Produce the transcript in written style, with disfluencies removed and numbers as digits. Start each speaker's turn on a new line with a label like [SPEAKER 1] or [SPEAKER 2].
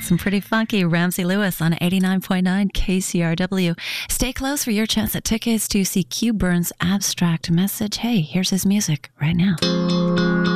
[SPEAKER 1] Some pretty funky Ramsey Lewis on 89.9 KCRW. Stay close for your chance at tickets to see Q Burns' Abstract Message. Hey, here's his music right now.